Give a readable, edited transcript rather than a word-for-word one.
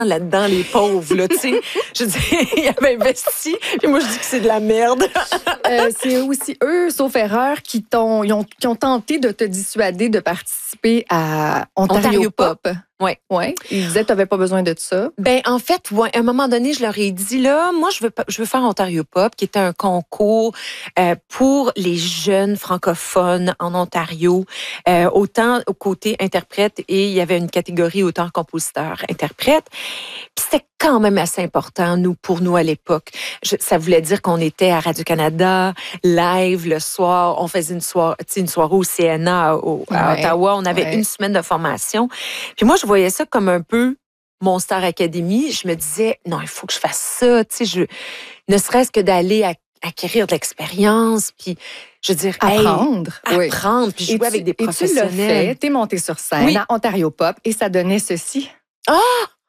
là-dedans, les pauvres, là, tu sais. Je dis, ils avaient investi, puis moi, je dis que c'est de la merde. C'est aussi eux, sauf erreur, qui ont tenté de te dissuader de participer à Ontario Pop. Oui. Ouais. Ils disaient que tu n'avais pas besoin de ça. Ben en fait, ouais, à un moment donné, je leur ai dit, là, moi, je veux faire Ontario Pop, qui était un concours pour les jeunes francophones en Ontario, autant au côté interprète, et il y avait une catégorie autant compositeur-interprète. Puis c'était quand même assez important, pour nous à l'époque. Ça voulait dire qu'on était à Radio-Canada, live le soir. On faisait une soirée au CNA à Ottawa. On avait une semaine de formation. Puis moi, je voyais ça comme un peu mon Star Academy. Je me disais, non, il faut que je fasse ça. Tu sais, ne serait-ce que d'aller acquérir de l'expérience, puis je veux dire, apprendre, puis jouer avec des professionnels. Et tu l'as fait, t'es montée sur scène à Ontario Pop et ça donnait ceci. Ah!